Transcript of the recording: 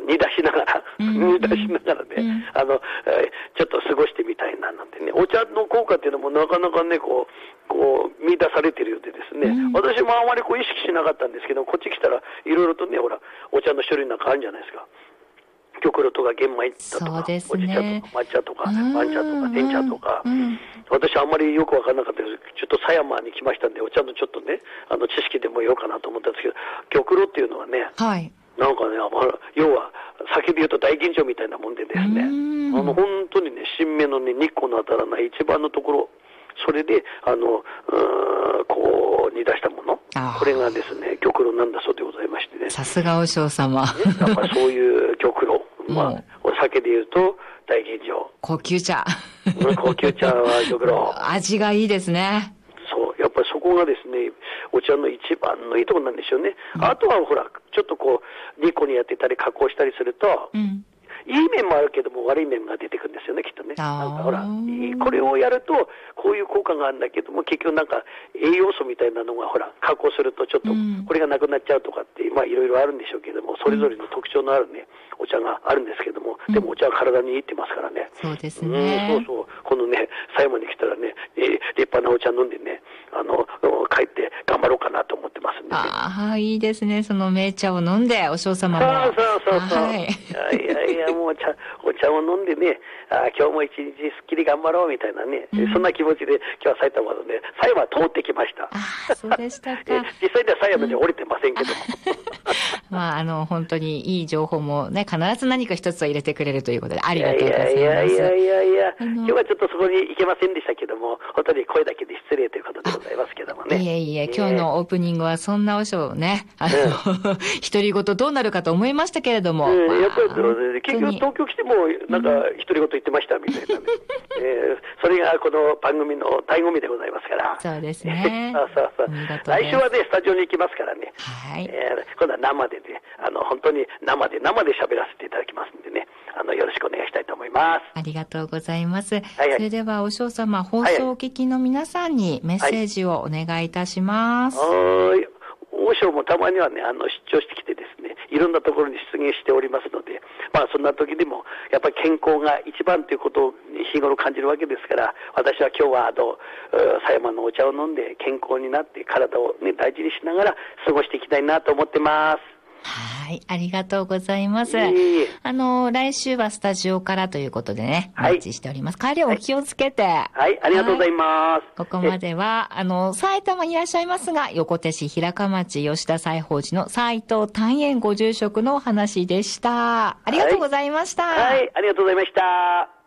煮出しながら、煮出しながらね、ちょっと過ごしてみたいななんてね、お茶の効果っていうのもなかなかね、こう、見出されてるようでですね、私もあまりこう意識しなかったんですけど、こっち来たらいろいろとね、ほら、お茶の種類なんかあるんじゃないですか。玉露とか玄米だとか、ほじ茶とか抹茶とか番茶とか天茶とか、私あんまりよくわからなかったです。ちょっと狭山に来ましたんで、お茶のちょっとね、知識でもようかなと思ったんですけど、玉露っていうのはね、 はい、 なんかね、要は酒で言うと大吟醸みたいなもんでですね、本当にね、新芽のね、日光の当たらない一番のところ、それで、こう、煮出したもの。これがですね、玉露なんだそうでございましてね。 さすがお嬢様。 やっぱりそういう玉露。まあ、お酒で言うと、大吟醸。 高級茶。 高級茶は玉露。 味がいいですね。 そう。やっぱりそこがですね、お茶の一番のいいところなんでしょうね。あとはほら、ちょっとこう、ニコにやってたり加工したりすると、いい面もあるけども悪い面が出てくるんですよね、きっとね。なんかほら、これをやるとこういう効果があるんだけども、結局なんか栄養素みたいなのがほら、加工するとちょっとこれがなくなっちゃうとかって、まあいろいろあるんでしょうけども、それぞれの特徴のあるね、お茶があるんですけども、でもお茶は体にいいってますからね。 そうですね。 そうそう。このね、狭山に来たらね、立派なお茶飲んでね、帰って頑張ろうかなと思ってますんでね。 ああ、いいですね。その名茶を飲んで、お嬢様も。 そう。はい。いや、もうお茶を飲んでね、今日も一日すっきり頑張ろうみたいなね、そんな気持ちで今日は埼玉のね、狭山通ってきました。 そうでしたか。 実際では狭山に降りてませんけども。 まあ、本当にいい情報もね、必ず何か一つは入れてくれるということで、ありがとうございます。いや、今日はちょっとそこに行けませんでしたけども、本当に声だけで失礼ということでございますけどもね。 いえ、今日のオープニングはそんなおしょうね、独り言どうなるかと思いましたけれども。 やっぱり、結局東京来ても、なんか、独り言言ってましたみたいなね。それがこの番組の醍醐味でございますから。 そうですね。 そう。来週はね、スタジオに行きますからね。 はい。 今度は生でね、本当に生で喋らせていただきますんでね、よろしくお願いしたいと思います。 ありがとうございます。それでは、お嬢様、放送をお聞きの皆さんにメッセージをお願いいたします。 王将もたまにはね、出張してきてですね、いろんなところに出現しておりますので、まあそんな時でも、やっぱり健康が一番ということを日頃感じるわけですから、私は今日は狭山のお茶を飲んで健康になって体をね、大事にしながら過ごしていきたいなと思ってます。 はい、ありがとうございます。来週はスタジオからということでね、お待ちしております。帰りお気をつけて。 はい、ありがとうございます。 ここまでは、埼玉にいらっしゃいますが、横手市平川町吉田西宝寺の斉藤丹円ご住職のお話でした。ありがとうございました。 はい、ありがとうございました。